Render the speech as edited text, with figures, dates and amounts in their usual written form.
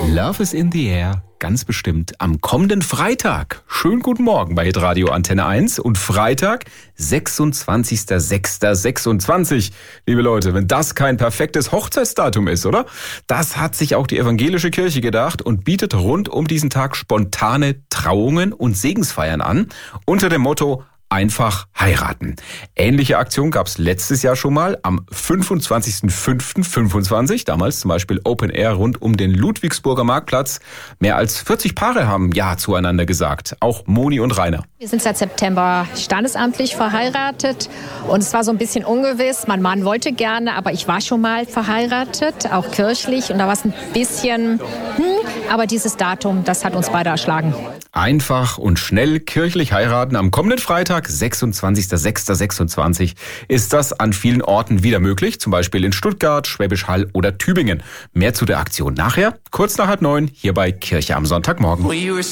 Love is in the air, ganz bestimmt am kommenden Freitag. Schönen guten Morgen bei Hitradio Antenne 1 und Freitag, 26.06.26. Liebe Leute, wenn das kein perfektes Hochzeitsdatum ist, oder? Das hat sich auch die evangelische Kirche gedacht und bietet rund um diesen Tag spontane Trauungen und Segensfeiern an unter dem Motto einfach heiraten. Ähnliche Aktion gab es letztes Jahr schon mal am 25.05.25, damals zum Beispiel Open Air rund um den Ludwigsburger Marktplatz. Mehr als 40 Paare haben Ja zueinander gesagt, auch Moni und Rainer. Wir sind seit September standesamtlich verheiratet und es war so ein bisschen ungewiss. Mein Mann wollte gerne, aber ich war schon mal verheiratet, auch kirchlich, und da war es ein bisschen, aber dieses Datum, das hat uns beide erschlagen. Einfach und schnell kirchlich heiraten am kommenden Freitag, 26.06.26, ist das an vielen Orten wieder möglich, zum Beispiel in Stuttgart, Schwäbisch Hall oder Tübingen. Mehr zu der Aktion nachher, kurz nach 8:30, hier bei Kirche am Sonntagmorgen.